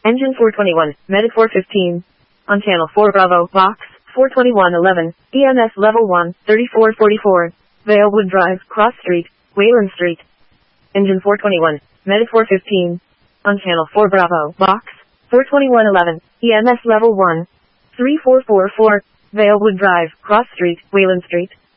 Engine 421, Medic 415. On channel 4 Bravo, box 42111, EMS level 1, 3444. Valewood Drive, Cross Street, Wayland Street. Engine 421, Medic 415. On channel 4 Bravo, box 42111, EMS level 1, 3444. Valewood Drive, Cross Street, Wayland Street.